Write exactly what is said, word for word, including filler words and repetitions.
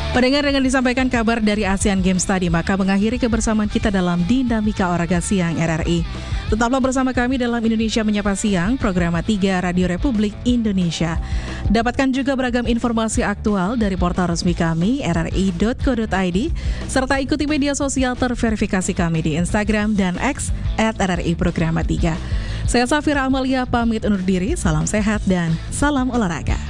Pendengar, dengan disampaikan kabar dari Asian Games tadi, maka mengakhiri kebersamaan kita dalam Dinamika Olahraga Siang R R I. Tetaplah bersama kami dalam Indonesia Menyapa Siang, program tiga Radio Republik Indonesia. Dapatkan juga beragam informasi aktual dari portal resmi kami, r r i dot co dot i d, serta ikuti media sosial terverifikasi kami di Instagram dan X at R R I Programa tiga. Saya Safira Amalia pamit undur diri, salam sehat dan salam olahraga.